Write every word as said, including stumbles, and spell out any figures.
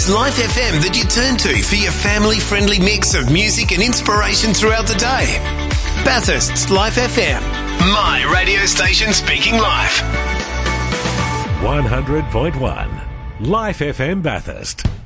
It's Life F M that you turn to for your family-friendly mix of music and inspiration throughout the day. Bathurst's Life F M. My radio station speaking live. one hundred point one Life F M Bathurst.